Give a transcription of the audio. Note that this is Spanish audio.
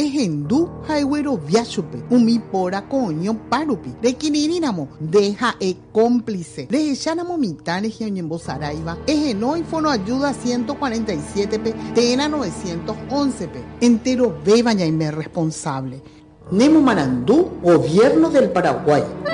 ejendu haigüero viachupe, umi pora coño parupi, de quinirinamo, deja cómplice, de echanamo mitad de Saraiva, ejeno y fono ayuda 147 p, tena 911 p, entero beba ya y me responsable. Nemo Marandú, Gobierno del Paraguay.